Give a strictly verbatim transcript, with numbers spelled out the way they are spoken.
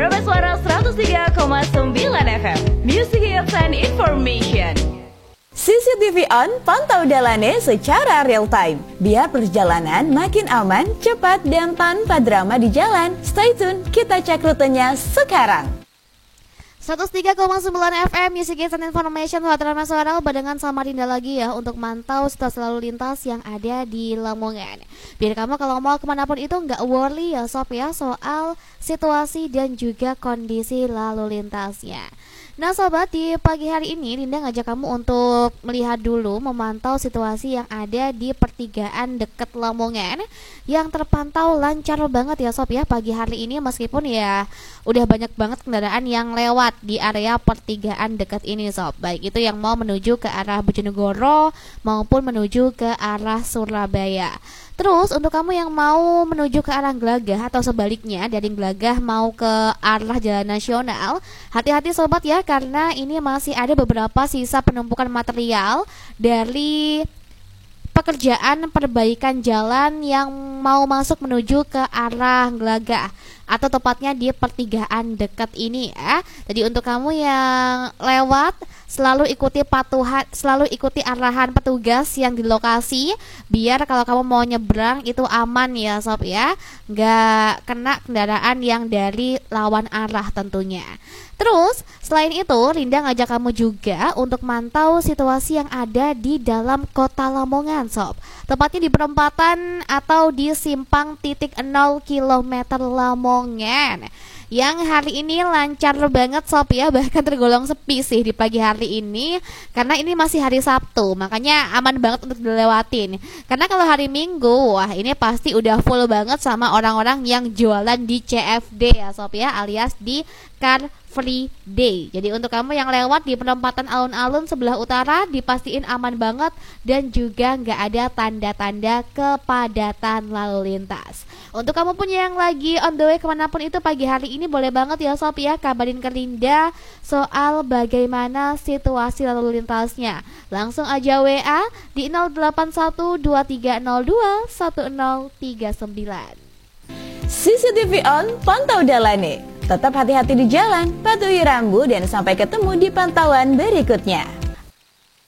Prima Suara seratus tiga koma sembilan F M, Music Hits and Information. C C T V on, pantau Dalane secara real time. Biar perjalanan makin aman, cepat, dan tanpa drama di jalan. Stay tune, kita cek rutenya sekarang. seratus tiga koma sembilan F M Music Hits and Information Hotel Nasional barengan sama Rinda lagi ya untuk mantau situasi lalu lintas yang ada di Lamongan. Biar kamu kalau mau kemanapun itu nggak worry ya sob ya soal situasi dan juga kondisi lalu lintasnya. Nah sobat, di pagi hari ini Rinda ngajak kamu untuk melihat dulu, memantau situasi yang ada di pertigaan dekat Lamongan yang terpantau lancar banget ya sob ya pagi hari ini, meskipun ya udah banyak banget kendaraan yang lewat di area pertigaan dekat ini sob, baik itu yang mau menuju ke arah Bojonegoro maupun menuju ke arah Surabaya. Terus untuk kamu yang mau menuju ke arah Glagah atau sebaliknya dari Glagah mau ke arah Jalan Nasional, hati-hati sobat ya, karena ini masih ada beberapa sisa penumpukan material dari pekerjaan perbaikan jalan yang mau masuk menuju ke arah Glagah atau tepatnya di pertigaan dekat ini ya. Jadi untuk kamu yang lewat selalu ikuti patuhan, selalu ikuti arahan petugas yang di lokasi biar kalau kamu mau nyebrang itu aman ya sob ya, nggak kena kendaraan yang dari lawan arah tentunya. Terus selain itu Rinda ngajak kamu juga untuk mantau situasi yang ada di dalam kota Lamongan sob, tepatnya di perempatan atau di simpang titik nol kilometer Lamongan yang hari ini lancar banget sob ya, bahkan tergolong sepi sih di pagi hari ini karena ini masih hari Sabtu, makanya aman banget untuk dilewatin. Karena kalau hari Minggu, wah ini pasti udah full banget sama orang-orang yang jualan di C F D ya sob ya, alias di Car Free Day. Jadi untuk kamu yang lewat di perempatan alun-alun sebelah utara dipastiin aman banget dan juga nggak ada tanda-tanda kepadatan lalu lintas. Untuk kamu pun yang lagi on the way kemanapun itu pagi hari ini boleh banget ya sob ya kabarin ke Rinda soal bagaimana situasi lalu lintasnya. Langsung aja W A di nol delapan satu dua tiga nol dua satu nol tiga sembilan. C C T V on, pantau Dalane. Tetap hati-hati di jalan, patuhi rambu, dan sampai ketemu di pantauan berikutnya.